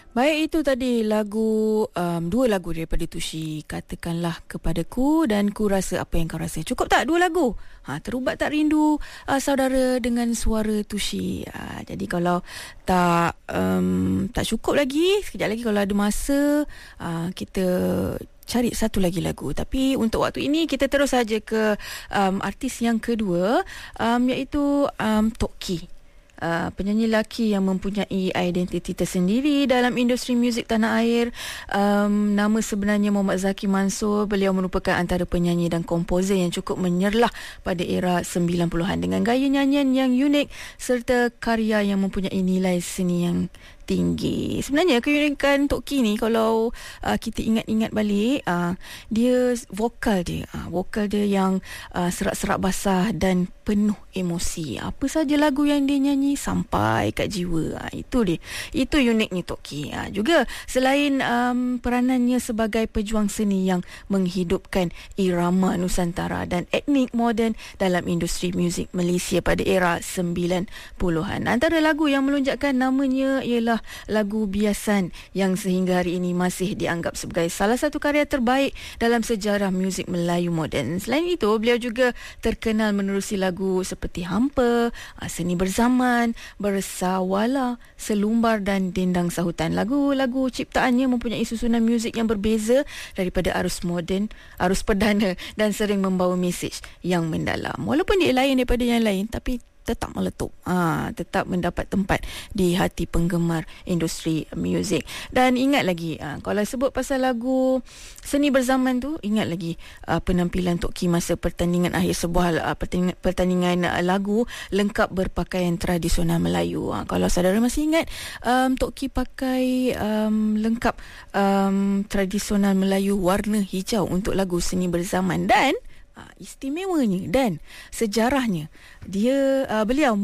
Baik, itu tadi lagu dua lagu daripada Tushi, Katakanlah Kepadaku dan Ku Rasa Apa Yang Kau Rasa. Cukup tak dua lagu? Terubat tak rindu saudara dengan suara Tushi? Jadi kalau tak cukup lagi, sekejap lagi kalau ada masa kita cari satu lagi lagu. Tapi untuk waktu ini kita terus saja ke artis yang kedua, iaitu Tok Kee. Penyanyi lelaki yang mempunyai identiti tersendiri dalam industri muzik tanah air. Nama sebenarnya Muhammad Zaki Mansur. Beliau merupakan antara penyanyi dan komposer yang cukup menyerlah pada era 90-an dengan gaya nyanyian yang unik serta karya yang mempunyai nilai seni yang tinggi. Sebenarnya keunikan Tok Kee ni, kalau kita ingat-ingat balik, dia vokal dia yang serak-serak basah dan penuh emosi. Apa saja lagu yang dia nyanyi sampai kat jiwa. Itu dia. Itu uniknya Tok Kee. Juga selain peranannya sebagai pejuang seni yang menghidupkan irama Nusantara dan etnik moden dalam industri muzik Malaysia pada era 90-an. Antara lagu yang melonjakkan namanya ialah lagu Biasan yang sehingga hari ini masih dianggap sebagai salah satu karya terbaik dalam sejarah muzik Melayu moden. Selain itu, beliau juga terkenal menerusi lagu seperti Hampa, Seni Berzaman, Bersawala, Selumbar dan Dendang Sahutan. Lagu-lagu ciptaannya mempunyai susunan muzik yang berbeza daripada arus moden, arus perdana dan sering membawa mesej yang mendalam. Walaupun dia lain daripada yang lain, tapi tetap meletup, tetap mendapat tempat di hati penggemar industri muzik. Dan ingat lagi, kalau sebut pasal lagu Seni Berzaman tu, ingat lagi penampilan Tok Kee masa pertandingan akhir sebuah pertandingan lagu lengkap berpakaian tradisional Melayu. Kalau saudara masih ingat, Tok Kee pakai lengkap tradisional Melayu warna hijau untuk lagu Seni Berzaman. Dan istimewanya dan sejarahnya, beliau